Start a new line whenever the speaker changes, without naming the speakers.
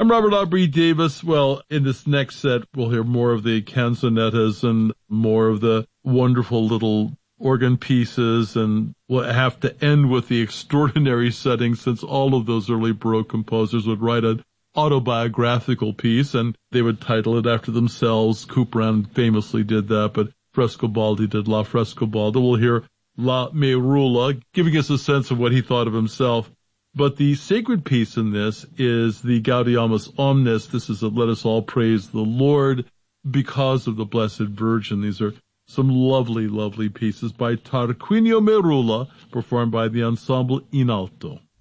I'm Robert Aubrey Davis. Well, in this next set, we'll hear more of the canzonettas and more of the wonderful little organ pieces, and we'll have to end with the extraordinary setting, since all of those early Baroque composers would write an autobiographical piece, and they would title it after themselves. Couperin famously did that, but Frescobaldi did La Frescobaldi. We'll hear La Merula, giving us a sense of what he thought of himself. But the sacred piece in this is the Gaudeamus Omnes. This is a Let Us All Praise the Lord because of the Blessed Virgin. These are some lovely, lovely pieces by Tarquinio Merula, performed by the Ensemble in Alto.